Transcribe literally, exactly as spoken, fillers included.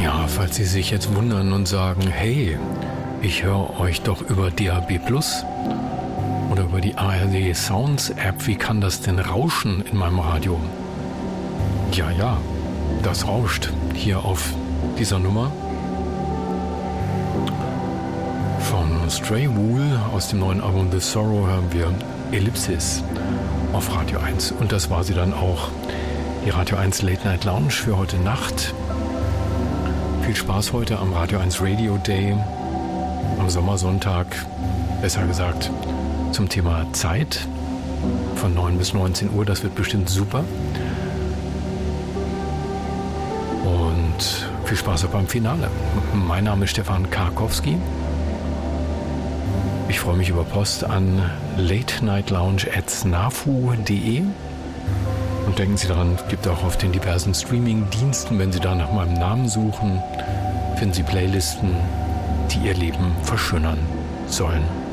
Ja, falls Sie sich jetzt wundern und sagen, hey, ich höre euch doch über D A B Plus oder über die A R D Sounds App, wie kann das denn rauschen in meinem Radio? Ja, ja, das rauscht hier auf dieser Nummer von Stray Wool aus dem neuen Album The Sorrow hören wir Ellipsis auf Radio eins. Und das war sie dann auch, die Radio eins Late Night Lounge für heute Nacht. Viel Spaß heute am Radio eins Radio Day, am Sommersonntag, besser gesagt zum Thema Zeit von neun bis neunzehn Uhr. Das wird bestimmt super. Und viel Spaß auch beim Finale. Mein Name ist Stefan Karkowski. Ich freue mich über Post an late night lounge at snafu punkt de. Und denken Sie daran, es gibt auch auf den diversen Streaming-Diensten, wenn Sie da nach meinem Namen suchen, finden Sie Playlisten, die Ihr Leben verschönern sollen.